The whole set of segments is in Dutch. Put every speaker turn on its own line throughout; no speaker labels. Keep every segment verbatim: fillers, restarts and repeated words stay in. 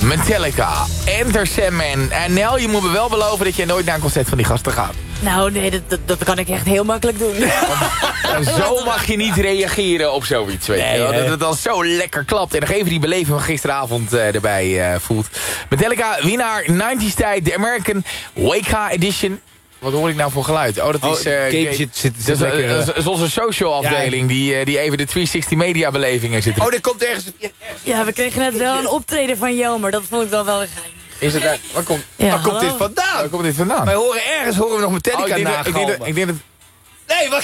Metallica, Enter Sandman. En Nel, je moet me wel beloven dat je nooit naar een concert van die gasten gaat.
Nou, nee, dat, dat, dat kan ik echt heel makkelijk doen.
Want, zo mag je niet reageren op zoiets, weet
Nee,
je wel.
nee.
Dat het dan zo lekker klapt. En nog even die beleving van gisteravond uh, erbij uh, voelt. Metallica, winnaar nineties tijd, de American Wake Edition. Wat hoor ik nou voor geluid? Oh, dat is... Uh,
oh, Gabe zit, zit, zit
dat is,
lekker...
uh, dat is onze social afdeling, ja. die, uh, die even de driehonderdzestig media belevingen zitten.
Oh, er komt ergens...
Ja, we kregen net wel een optreden van Jelmer. Dat vond ik dan wel weer geil.
Is het, uh, waar komt,
Ja,
Waar komt
hallo?
dit vandaan?
waar komt dit vandaan?
Wij horen ergens horen we nog Metallica
Oh, ik denk dat- ik denk dat-
nagalmen.
ik denk dat...
Nee, wat...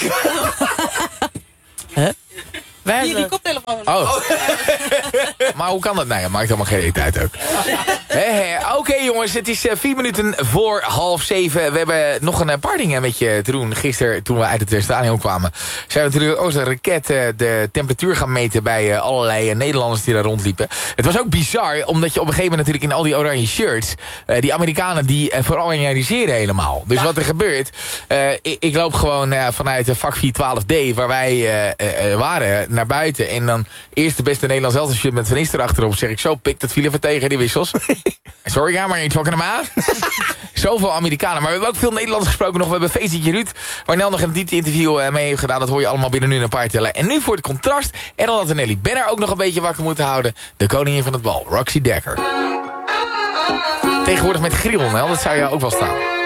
Waar is
Hier, die
het?
koptelefoon.
Oh. Maar hoe kan dat? Nou ja, maakt helemaal geen tijd ook. Oké okay, jongens, het is uh, vier minuten voor half zeven. We hebben nog een paar dingen met je te doen. Gisteren, toen we uit het stadion kwamen, zijn we natuurlijk ook een raket uh, de temperatuur gaan meten bij uh, allerlei uh, Nederlanders die daar rondliepen. Het was ook bizar, omdat je op een gegeven moment natuurlijk in al die oranje shirts, uh, die Amerikanen die uh, verorganiseren helemaal. Dus ja. Wat er gebeurt, uh, ik, ik loop gewoon uh, vanuit de vak vier twaalf D, waar wij uh, uh, waren, naar buiten. En dan eerst de beste Nederlands elftal shirt met Van Nistelrooy achterop. Zeg ik zo, pik, dat viel even tegen, die wissels. Sorry, ja, maar je talking about? Zoveel Amerikanen. Maar we hebben ook veel Nederlands gesproken nog. We hebben Feestje Ruud, waar Nel nog een diepte interview uh, mee heeft gedaan. Dat hoor je allemaal binnen nu een paar tellen. En nu voor het contrast, en dan had Nelly Benner ook nog een beetje wakker moeten houden. De koningin van het bal, Roxy Dekker. Tegenwoordig met grill, Nel, dat zou jou ook wel staan.